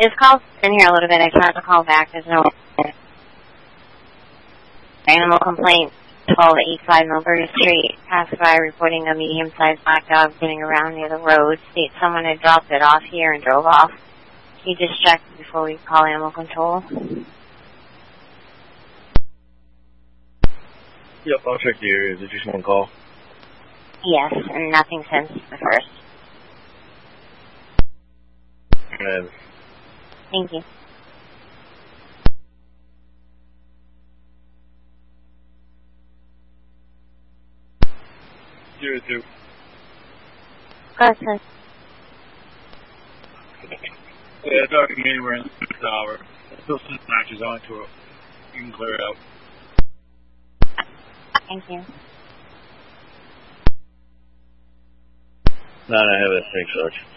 His call's been here a little bit. I tried to call back. There's no animal complaint. 1285 Millbury Street. Passed by reporting a medium-sized black dog running around near the road. States someone had dropped it off here and drove off. Can you just check before we call animal control? Yep, I'll check the area. Did you just want to call? Yes, and nothing since the first. Thank you. Zero two. Go ahead, sir. Yeah, dog can be anywhere in the tower. Still some matches onto it. You can clear it out. Thank you. No, I have it. Thanks, Sarge.